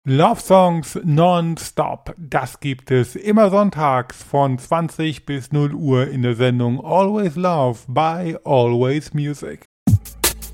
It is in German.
Love Songs non-stop, das gibt es immer sonntags von 20 bis 0 Uhr in der Sendung Always Love by Always Music.